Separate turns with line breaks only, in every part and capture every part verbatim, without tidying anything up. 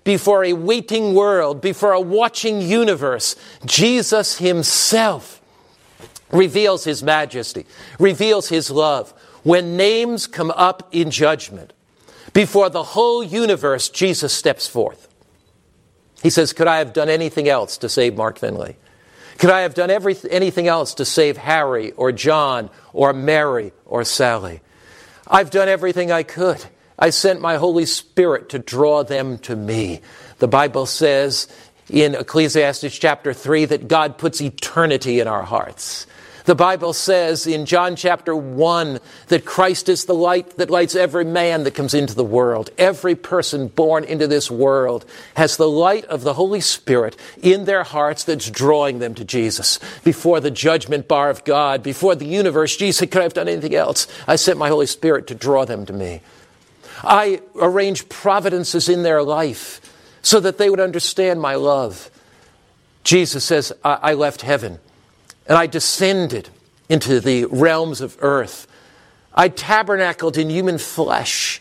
before a waiting world, before a watching universe, Jesus himself reveals his majesty, reveals his love. When names come up in judgment, before the whole universe, Jesus steps forth. He says, could I have done anything else to save Mark Finley? Could I have done every, anything else to save Harry or John or Mary or Sally? I've done everything I could. I sent my Holy Spirit to draw them to me. The Bible says in Ecclesiastes chapter three that God puts eternity in our hearts. The Bible says in John chapter one that Christ is the light that lights every man that comes into the world. Every person born into this world has the light of the Holy Spirit in their hearts that's drawing them to Jesus. Before the judgment bar of God, before the universe, Jesus said, could I have done anything else? I sent my Holy Spirit to draw them to me. I arranged providences in their life so that they would understand my love. Jesus says, I, I left heaven. And I descended into the realms of earth. I tabernacled in human flesh.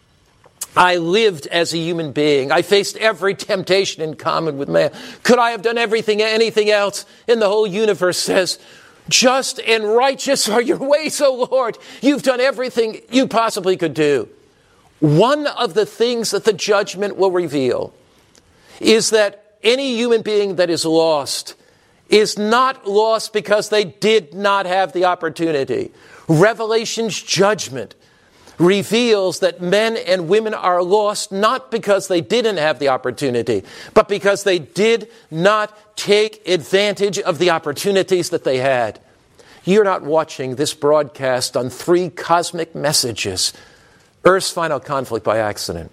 I lived as a human being. I faced every temptation in common with man. Could I have done everything, anything else? And the whole universe says, just and righteous are your ways, O Lord. You've done everything you possibly could do. One of the things that the judgment will reveal is that any human being that is lost is not lost because they did not have the opportunity. Revelation's judgment reveals that men and women are lost not because they didn't have the opportunity, but because they did not take advantage of the opportunities that they had. You're not watching this broadcast on three cosmic messages, Earth's final conflict, by accident.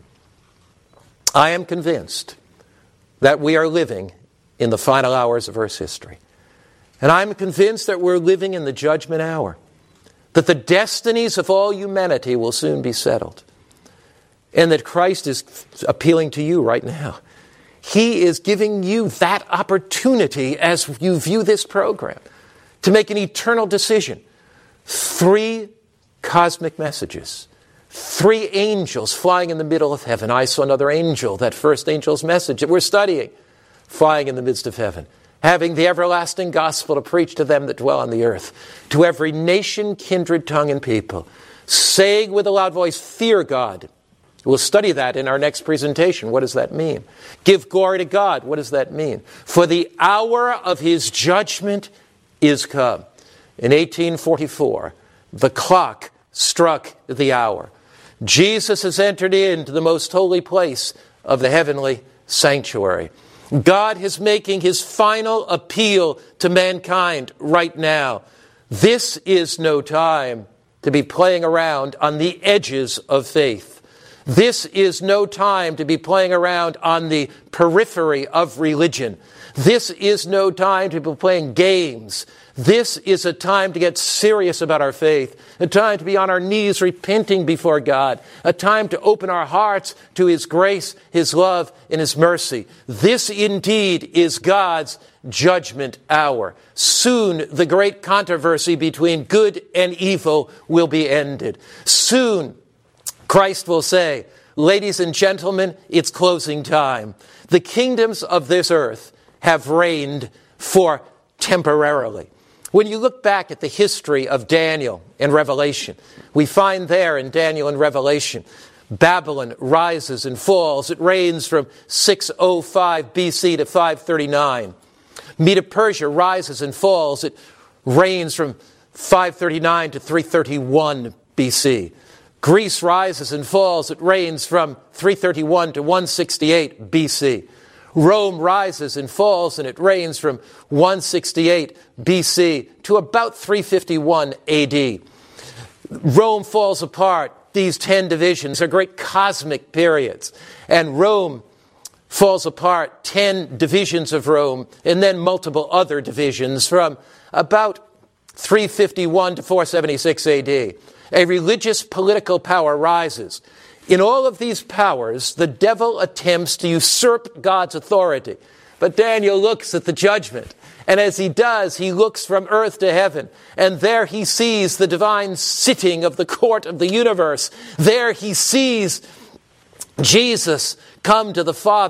I am convinced that we are living in the final hours of Earth's history. And I'm convinced that we're living in the judgment hour, that the destinies of all humanity will soon be settled, and that Christ is appealing to you right now. He is giving you that opportunity as you view this program to make an eternal decision. Three cosmic messages. Three angels flying in the middle of heaven. I saw another angel, that first angel's message that we're studying, flying in the midst of heaven, having the everlasting gospel to preach to them that dwell on the earth, to every nation, kindred, tongue, and people, saying with a loud voice, fear God. We'll study that in our next presentation. What does that mean? Give glory to God. What does that mean? For the hour of his judgment is come. In eighteen forty-four, the clock struck the hour. Jesus has entered into the most holy place of the heavenly sanctuary. God is making his final appeal to mankind right now. This is no time to be playing around on the edges of faith. This is no time to be playing around on the periphery of religion. This is no time to be playing games. This is a time to get serious about our faith, a time to be on our knees repenting before God, a time to open our hearts to his grace, his love, and his mercy. This indeed is God's judgment hour. Soon the great controversy between good and evil will be ended. Soon Christ will say, ladies and gentlemen, it's closing time. The kingdoms of this earth have reigned for temporarily. When you look back at the history of Daniel and Revelation, we find there in Daniel and Revelation, Babylon rises and falls. It reigns from six oh five B C to five thirty-nine. Medo-Persia rises and falls. It reigns from five thirty-nine to three thirty-one B C. Greece rises and falls. It reigns from three thirty-one to one sixty-eight B C. Rome rises and falls, and it reigns from one sixty-eight B C to about three fifty-one A D. Rome falls apart. These ten divisions are great cosmic periods. And Rome falls apart, ten divisions of Rome, and then multiple other divisions from about three fifty-one to four seventy-six A D. A religious political power rises. In all of these powers, the devil attempts to usurp God's authority. But Daniel looks at the judgment. And as he does, he looks from earth to heaven. And there he sees the divine sitting of the court of the universe. There he sees Jesus come to the Father.